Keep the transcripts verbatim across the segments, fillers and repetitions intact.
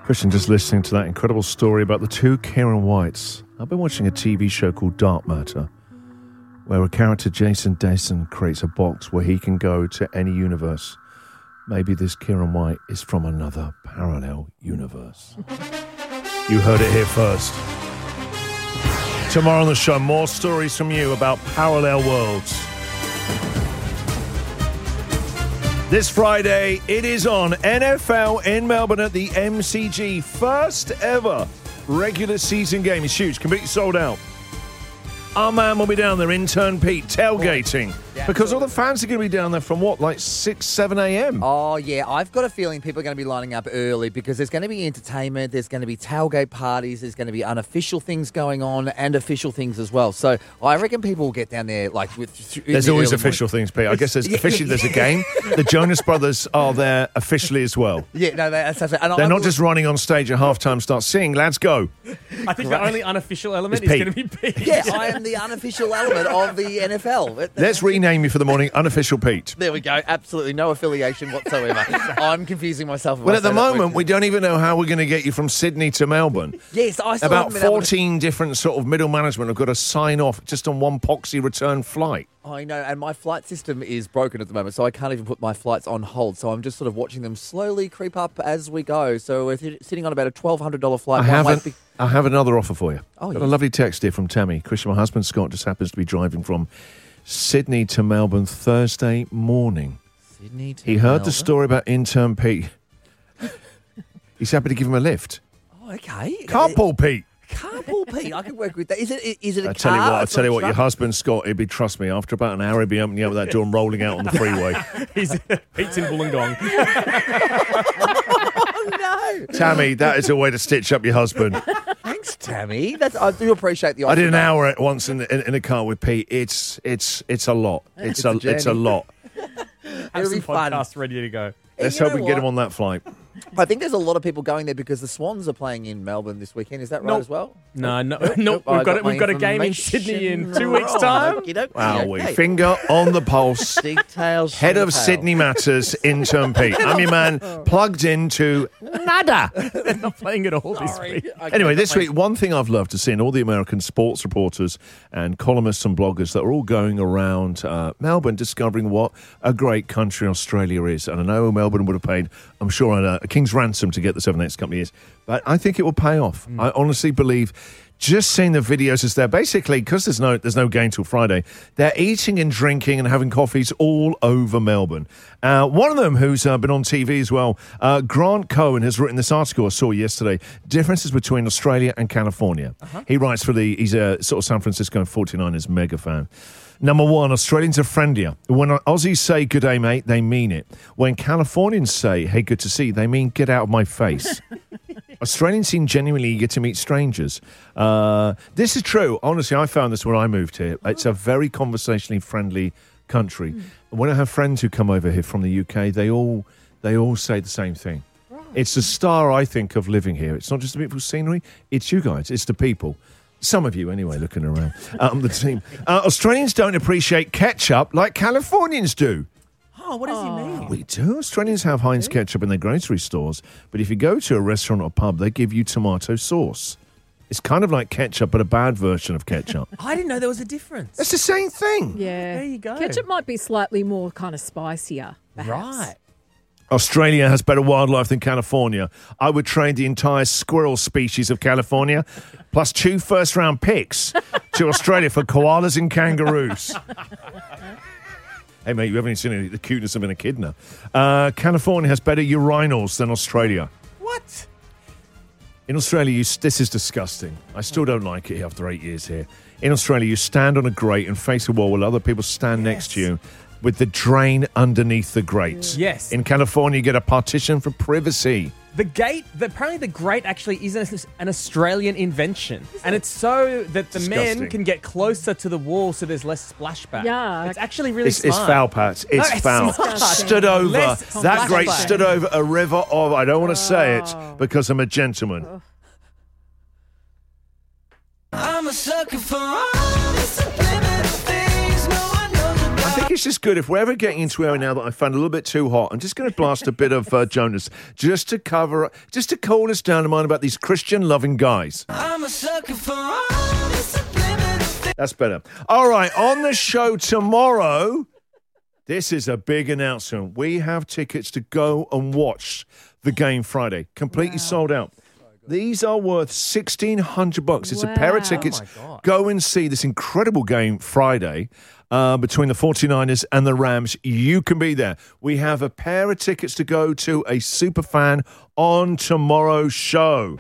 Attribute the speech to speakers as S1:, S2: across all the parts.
S1: Christian, just listening to that incredible story about the two Kieran Whites. I've been watching a T V show called Dark Matter, where a character, Jason Dyson, creates a box where he can go to any universe. Maybe this Kieran White is from another parallel universe. You heard it here first. Tomorrow on the show, more stories from you about parallel worlds. This Friday, it is on N F L in Melbourne at the M C G. First ever regular season game. It's huge, completely sold out. Our man will be down there, intern Pete, tailgating. Yeah, because all the fans are going to be down there from what, like six, seven a.m.?
S2: Oh, yeah. I've got a feeling people are going to be lining up early because there's going to be entertainment, there's going to be tailgate parties, there's going to be unofficial things going on and official things as well. So I reckon people will get down there like with...
S1: There's always official morning. things, Pete. I guess there's officially there's a game. The Jonas Brothers are there officially as well.
S2: Yeah, no, that's... that's and
S1: They're
S2: I,
S1: not just running on stage at halftime, start singing, lads, go.
S3: I think the only unofficial element
S1: it's
S3: is going to be Pete.
S2: Yeah, I am the unofficial element of the N F L.
S1: Let's rename you for the morning, Unofficial Pete.
S2: There we go. Absolutely no affiliation whatsoever. I'm confusing myself.
S1: Well, at the moment, we don't even know how we're going to get you from Sydney to Melbourne.
S2: Yes, I still
S1: About fourteen
S2: to...
S1: different sort of middle management have got to sign off just on one poxy return flight.
S2: I know, and my flight system is broken at the moment, so I can't even put my flights on hold. So I'm just sort of watching them slowly creep up as we go. So we're th- sitting on about a twelve hundred dollars flight.
S1: I haven't. Be- I have another offer for you.
S2: Oh,
S1: got
S2: yes.
S1: a lovely text here from Tammy. Christian, my husband Scott just happens to be driving from Sydney to Melbourne Thursday morning.
S2: Sydney to
S1: He heard
S2: Melbourne?
S1: the story about intern Pete. He's happy to give him a lift.
S2: Oh, okay.
S1: Carpool Pete.
S2: Carpool Pete, I can work with that. Is it? Is it a
S1: I
S2: car?
S1: tell you what, I
S2: It's
S1: tell you
S2: not
S1: what,
S2: a
S1: your
S2: truck?
S1: husband Scott, he'd be, trust me, after about an hour he'd be opening up that door and rolling out on the freeway.
S3: He's Pete's in Wollongong.
S2: Oh no,
S1: Tammy, that is a way to stitch up your husband.
S2: thanks, Tammy. That's I do appreciate the offer.
S1: I did an hour at once in, in, in a car with Pete. It's it's it's a lot. It's,
S2: It's
S1: a,
S2: a
S1: it's a
S2: journey.
S1: lot.
S3: Have
S2: It'll
S3: some
S2: be fun.
S3: podcasts ready to go.
S1: Let's
S2: you
S1: hope
S2: know
S1: we can get
S2: what?
S1: him on that flight.
S2: I think there's a lot of people going there because the Swans are playing in Melbourne this weekend. Is that right
S3: Nope.
S2: as well?
S3: No, no,
S2: Nope,
S3: no.
S2: nope, I
S3: We've got it.
S2: my
S3: We've got a game in
S2: information
S3: Sydney in two weeks'
S2: wrong.
S3: time.
S2: Okey-doke.
S1: Wow,
S2: Okay.
S1: we finger on the pulse.
S2: Details.
S1: Head
S2: from
S1: of
S2: the tail.
S1: Sydney Matters, intern Pete. I'm your man, plugged into nada.
S3: They're not playing at all this
S2: Sorry.
S3: week.
S2: Okay,
S1: Anyway,
S2: got
S1: this
S2: my-
S1: week, one thing I've loved to see in all the American sports reporters and columnists and bloggers that are all going around uh, Melbourne discovering what a great country Australia is. And I know Melbourne would have paid, I'm sure, a, a king's ransom to get this over the next couple of years. But I think it will pay off. Mm. I honestly believe, just seeing the videos as they're basically, because there's no there's no game till Friday, they're eating and drinking and having coffees all over Melbourne. Uh, one of them, who's uh, been on T V as well, uh, Grant Cohen, has written this article I saw yesterday, Differences Between Australia and California. Uh-huh. He writes for the, he's a sort of San Francisco forty-niners mega fan. Number one, Australians are friendlier. When Aussies say good day, mate, they mean it. When Californians say, hey, good to see you, they mean get out of my face. Australians seem genuinely eager to meet strangers. Uh, this is true. Honestly, I found this when I moved here. It's a very conversationally friendly country. Mm. When I have friends who come over here from the U K, they all they all say the same thing. Right. It's the star, I think, of living here. It's not just the beautiful scenery. It's you guys. It's the people. Some of you, anyway, looking around. Um, the team. Uh, Australians don't appreciate ketchup like Californians do.
S3: Oh, what does he mean?
S1: We do. Australians have Heinz ketchup in their grocery stores, but if you go to a restaurant or pub, they give you tomato sauce. It's kind of like ketchup, but a bad version of ketchup.
S3: I didn't know there was a difference.
S1: It's the same thing.
S4: Yeah.
S3: There you go.
S4: Ketchup might be slightly more kind of spicier, perhaps.
S3: Right.
S1: Australia has better wildlife than California. I would trade the entire squirrel species of California, plus two first-round picks, to Australia for koalas and kangaroos. Hey, mate, you haven't seen any, the cuteness of an echidna. Uh, California has better urinals than Australia.
S3: What?
S1: In Australia, you, this is disgusting. I still don't like it after eight years here. In Australia, you stand on a grate and face a wall while other people stand
S3: Yes.
S1: next to you with the drain underneath the grate.
S3: Yes.
S1: In California, you get a partition for privacy.
S3: The gate, the, apparently the grate actually is an, an Australian invention. And it's so that the
S1: Disgusting.
S3: men can get closer to the wall so there's less splashback.
S4: Yeah.
S3: It's actually really
S1: It's, it's
S3: smart.
S1: foul, Pat. It's
S3: No, it's
S1: foul.
S4: disgusting.
S1: Stood over.
S3: Less
S1: That grate
S3: splashback.
S1: stood over a river of, I don't want to say
S4: Oh.
S1: it because I'm a gentleman.
S5: I'm a sucker for all the subliminal things no one knows about.
S1: I think think it's just good if we're ever getting into area now that I found a little bit too hot. I'm just going to blast a bit of uh, Jonas just to cover, just to cool us down in mind about these Christian-loving guys.
S5: I'm a sucker for all the subliminal.
S1: That's better. All right, on the show tomorrow, this is a big announcement. We have tickets to go and watch the game Friday. Completely wow. sold out. These are worth sixteen hundred bucks. It's wow. a pair of tickets.
S3: Oh
S1: go and see this incredible game Friday uh, between the forty-niners and the Rams. You can be there. We have a pair of tickets to go to a Superfan on tomorrow's show.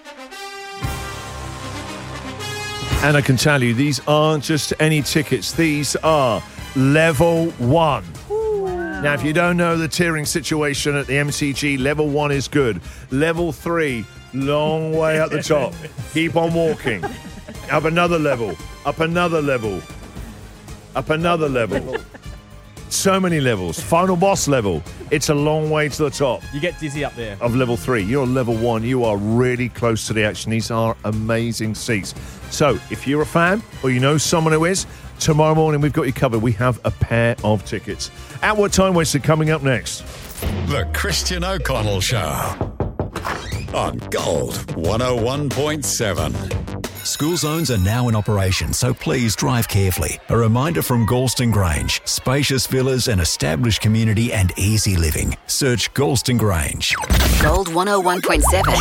S1: And I can tell you, these aren't just any tickets. These are level one. Wow. Now, if you don't know the tiering situation at the M C G, level one is good. Level three, long way at the top. Keep on walking. Up another level. Up another level. Up another level. So many levels. Final boss level. It's a long way to the top.
S3: You get dizzy up there.
S1: Of level three. You're on level one. You are really close to the action. These are amazing seats. So, if you're a fan or you know someone who is, tomorrow morning we've got you covered. We have a pair of tickets. At What Time Wasted coming up next.
S6: The Christian O'Connell Show on Gold one oh one point seven. School zones are now in operation, so please drive carefully. A reminder from Galston Grange. Spacious villas, an established community and easy living. Search Galston Grange.
S7: Gold one oh one point seven.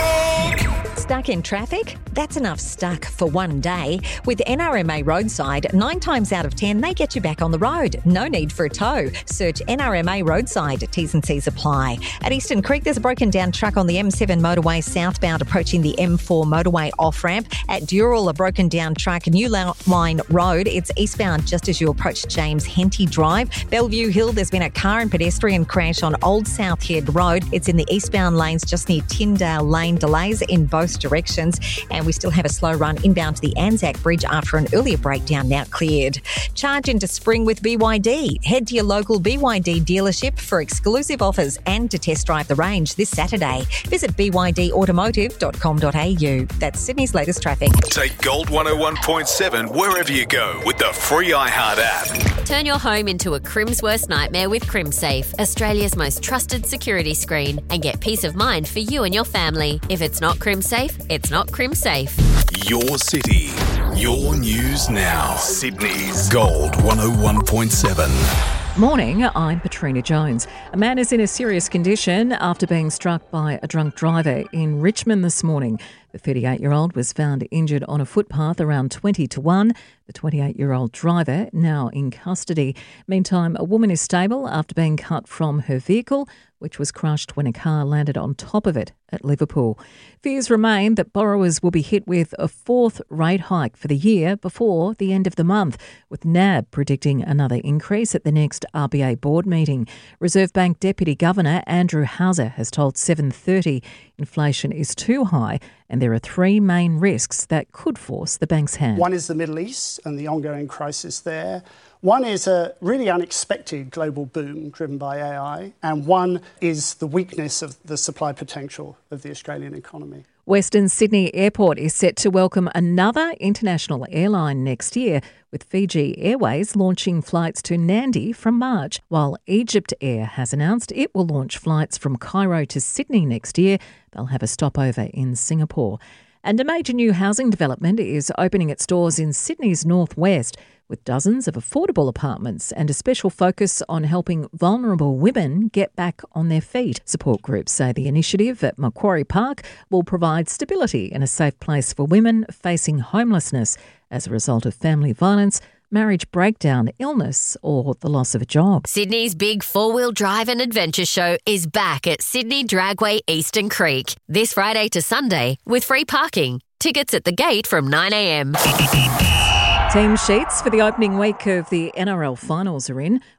S8: Stuck in traffic? That's enough stuck for one day. With N R M A Roadside, nine times out of ten, they get you back on the road. No need for a tow. Search N R M A Roadside. T's and C's apply. At Eastern Creek, there's a broken down truck on the M seven motorway southbound approaching the M four motorway off-ramp. At Dural, a broken down truck, New Line Road. It's eastbound just as you approach James Henty Drive. Bellevue Hill, there's been a car and pedestrian crash on Old South Head Road. It's in the eastbound lanes just near Tyndale Lane. Delays in both directions, and we still have a slow run inbound to the Anzac Bridge after an earlier breakdown, now cleared. Charge into spring with B Y D. Head to your local B Y D dealership for exclusive offers and to test drive the range this Saturday. Visit b y d automotive dot com dot a u. That's Sydney's latest traffic.
S9: Take Gold one oh one point seven wherever you go with the free iHeart app.
S10: Turn your home into a Crim's worst nightmare with CrimSafe, Australia's most trusted security screen, and get peace of mind for you and your family. If it's not CrimSafe, it's not CrimSafe.
S9: Your city, your news now. Sydney's Gold one oh one point seven.
S4: Morning, I'm Patrina Jones. A man is in a serious condition after being struck by a drunk driver in Richmond this morning. The thirty-eight-year-old was found injured on a footpath around twenty to one. The twenty-eight-year-old driver now in custody. Meantime, a woman is stable after being cut from her vehicle, which was crushed when a car landed on top of it at Liverpool. Fears remain that borrowers will be hit with a fourth rate hike for the year before the end of the month, with N A B predicting another increase at the next R B A board meeting. Reserve Bank Deputy Governor Andrew Hauser has told seven thirty inflation is too high and there are three main risks that could force the bank's hand.
S11: One is the Middle East and the ongoing crisis there. One is a really unexpected global boom driven by A I, and one is the weakness of the supply potential of the Australian economy.
S4: Western Sydney Airport is set to welcome another international airline next year, with Fiji Airways launching flights to Nandi from March, while Egypt Air has announced it will launch flights from Cairo to Sydney next year. They'll have a stopover in Singapore. And a major new housing development is opening its doors in Sydney's northwest, with dozens of affordable apartments and a special focus on helping vulnerable women get back on their feet. Support groups say the initiative at Macquarie Park will provide stability and a safe place for women facing homelessness as a result of family violence, marriage breakdown, illness or the loss of a job.
S10: Sydney's big four-wheel drive and adventure show is back at Sydney Dragway Eastern Creek this Friday to Sunday with free parking. Tickets at the gate from nine a m.
S4: Team sheets for the opening week of the N R L finals are in.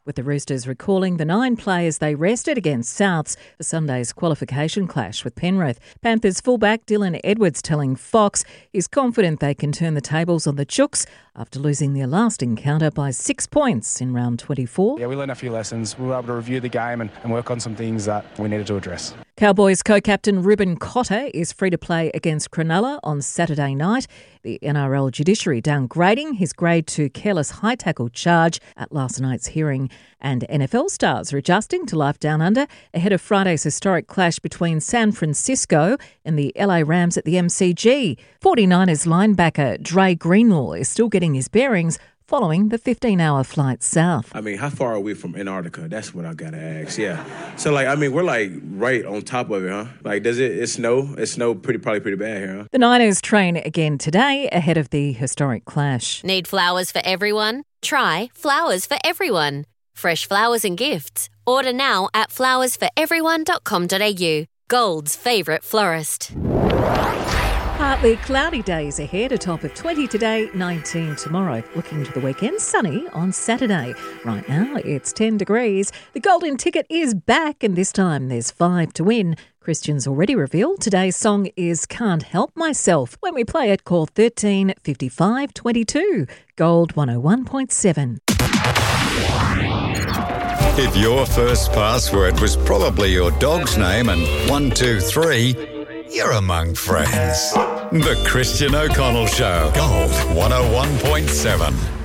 S4: with the Roosters recalling the nine players they rested against Souths for Sunday's qualification clash with Penrith. Panthers fullback Dylan Edwards telling Fox he's confident they can turn the tables on the Chooks after losing their last encounter by six points in round twenty-four.
S12: Yeah, we learned a few lessons. We were able to review the game and, and work on some things that we needed to address.
S4: Cowboys co-captain Ruben Cotter is free to play against Cronulla on Saturday night. The N R L judiciary downgrading his grade two careless high tackle charge at last night's hearing. And N F L stars are adjusting to life down under ahead of Friday's historic clash between San Francisco and the L A Rams at the M C G. forty-niners linebacker Dre Greenlaw is still getting his bearings following the fifteen-hour flight south.
S13: I mean, how far are we from Antarctica? That's what I gotta ask, yeah. So, like, I mean, we're, like, right on top of it, huh? Like, does it, it snow? It snow pretty, probably pretty bad here, huh?
S4: The Niners train again today ahead of the historic clash.
S10: Need flowers for everyone? Try Flowers for Everyone. Fresh flowers and gifts. Order now at flowers for everyone dot com dot a u. Gold's favourite florist.
S4: Partly cloudy days ahead, a top of twenty today, nineteen tomorrow. Looking to the weekend, sunny on Saturday. Right now, it's ten degrees. The golden ticket is back, and this time there's five to win. Christian's already revealed today's song is Can't Help Myself. When we play it, call thirteen fifty-five twenty-two. Gold one oh one point seven.
S6: If your first password was probably your dog's name and one, two, three, you're among friends. The Christian O'Connell Show. Gold one oh one point seven.